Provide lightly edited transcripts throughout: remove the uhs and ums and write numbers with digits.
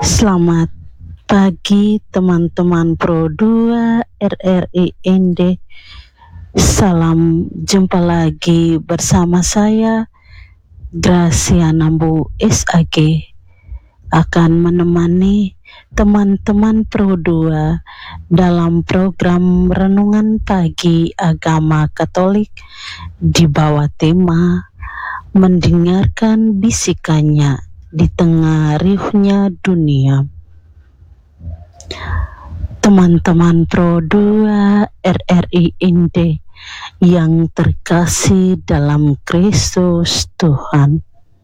Selamat pagi teman-teman Pro 2 RRI ND. Salam jumpa lagi bersama saya Gracia Nambu SAG akan menemani teman-teman Pro 2 dalam program Renungan Pagi Agama Katolik di bawah tema mendengarkan bisikannya di tengah riuhnya dunia. Teman-teman Pro 2 RRI ND yang terkasih dalam Kristus Tuhan,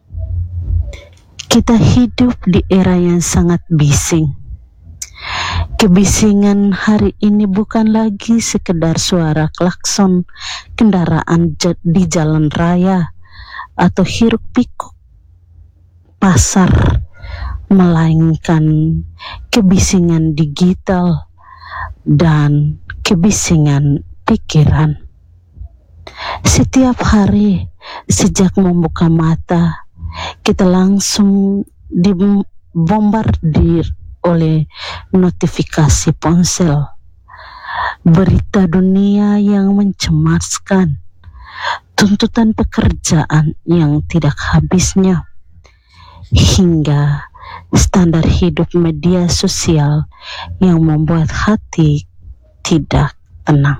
kita hidup di era yang sangat bising. Kebisingan hari ini bukan lagi sekedar suara klakson kendaraan di jalan raya atau hiruk pikuk pasar, melainkan kebisingan digital dan kebisingan pikiran. Setiap hari sejak membuka mata, kita langsung dibombardir oleh notifikasi ponsel, berita dunia yang mencemaskan, tuntutan pekerjaan yang tidak habisnya, hingga standar hidup media sosial yang membuat hati tidak tenang.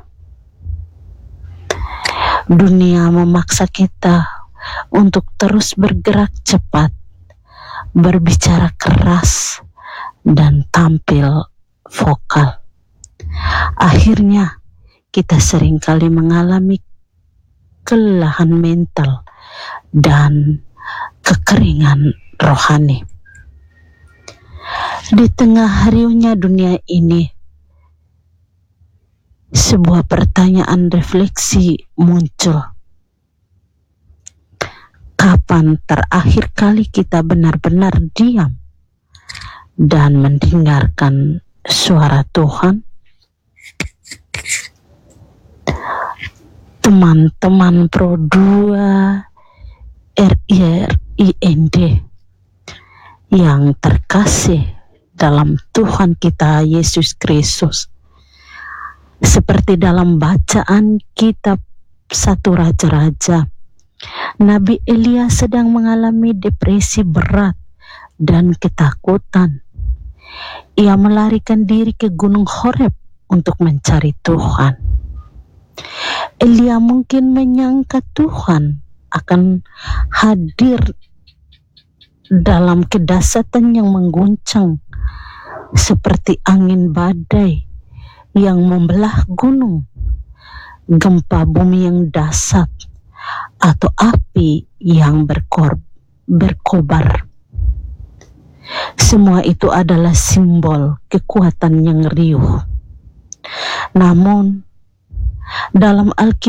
Dunia memaksa kita untuk terus bergerak cepat, berbicara keras, dan tampil vokal. Akhirnya, kita seringkali mengalami kelelahan mental dan kekeringan rohani. Di tengah riuhnya dunia ini, sebuah pertanyaan refleksi muncul. Kapan terakhir kali kita benar-benar diam dan mendengarkan suara Tuhan? Teman-teman Pro 2 RRI ND yang terkasih dalam Tuhan kita Yesus Kristus, seperti dalam bacaan kitab 1 Raja-Raja, Nabi Elia sedang mengalami depresi berat dan ketakutan. Ia melarikan diri ke Gunung Horeb untuk mencari Tuhan. Elia mungkin menyangka Tuhan akan hadir dalam kedahsyatan yang mengguncang, seperti angin badai yang membelah gunung, gempa bumi yang dahsyat, atau api yang berkobar. Semua itu adalah simbol kekuatan yang riuh. Namun, dalam Alkitab